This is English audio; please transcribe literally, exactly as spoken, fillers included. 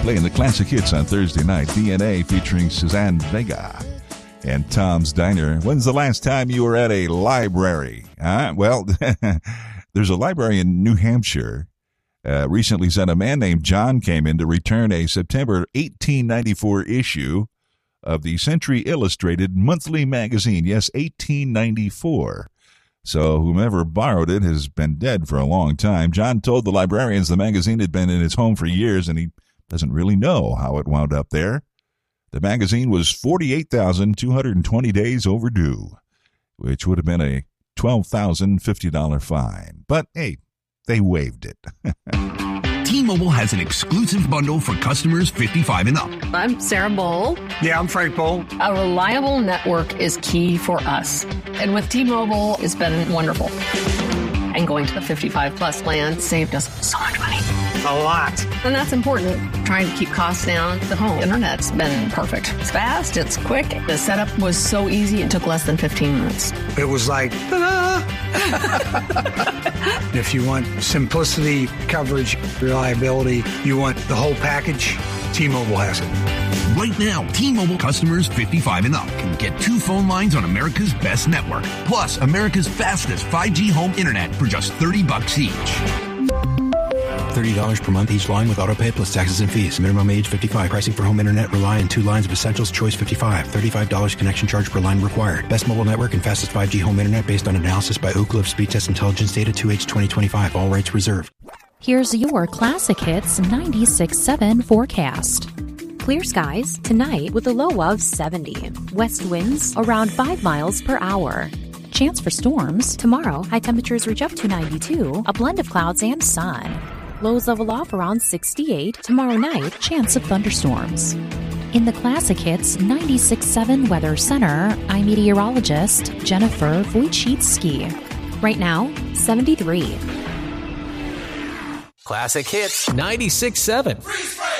Playing the classic hits on Thursday night. D N A featuring Suzanne Vega and Tom's Diner. When's the last time you were at a library? Huh? Well, there's a library in New Hampshire. Uh, recently said a man named John came in to return a September eighteen ninety-four issue of the Century Illustrated monthly magazine. Yes, eighteen ninety-four. So whomever borrowed it has been dead for a long time. John told the librarians the magazine had been in his home for years, and he doesn't really know how it wound up there. The magazine was forty-eight thousand two hundred twenty days overdue, which would have been a twelve thousand fifty dollars fine. But, hey, they waived it. T-Mobile has an exclusive bundle for customers fifty-five and up. I'm Sarah Bowl. Yeah, I'm Frank Bowl. A reliable network is key for us. And with T-Mobile, it's been wonderful. And going to the fifty-five plus plan saved us so much money. A lot. And that's important. Trying to keep costs down. The home internet's been perfect. It's fast. It's quick. The setup was so easy. It took less than fifteen minutes. It was like, ta-da! If you want simplicity, coverage, reliability, you want the whole package, T-Mobile has it. Right now, T-Mobile customers fifty-five and up can get two phone lines on America's best network, plus America's fastest five G home internet for just thirty bucks each. thirty dollars per month each line with autopay plus taxes and fees. Minimum age fifty-five. Pricing for home internet rely on two lines of Essentials. Choice fifty-five. thirty-five dollars connection charge per line required. Best mobile network and fastest five G home internet based on analysis by Oak Cliff Speed Test Intelligence Data two H twenty twenty-five. All rights reserved. Here's your Classic Hits ninety-six point seven forecast. Clear skies tonight with a low of seventy. West winds around five miles per hour. Chance for storms tomorrow. High temperatures reach up to ninety-two. A blend of clouds and sun. Lows level off around sixty-eight. Tomorrow night, chance of thunderstorms. In the Classic Hits ninety-six point seven Weather Center, I'm meteorologist Jennifer Wojcicki. Right now, seventy-three. Classic Hits ninety-six point seven.